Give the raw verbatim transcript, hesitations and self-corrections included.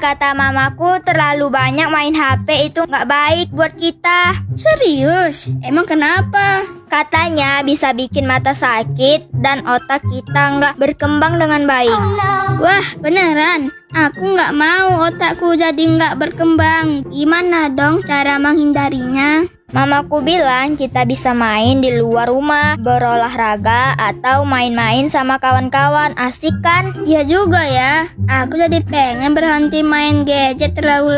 kata mamaku terlalu banyak main H P itu nggak baik buat kita. Serius? Emang kenapa? Katanya bisa bikin mata sakit dan otak kita nggak berkembang dengan baik. Wah, beneran? Aku nggak mau otakku jadi nggak berkembang. Gimana dong cara menghindarinya? Mamaku bilang kita bisa main di luar rumah, berolahraga, atau main-main sama kawan-kawan. Asik kan? Iya juga ya. Aku jadi pengen berhenti main gadget terlalu